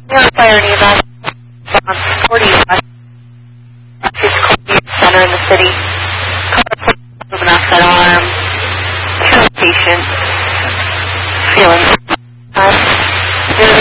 Fire and EMS on 40 West Physical Needs Center in the city. Carbon monoxide alarm. 2 patients feeling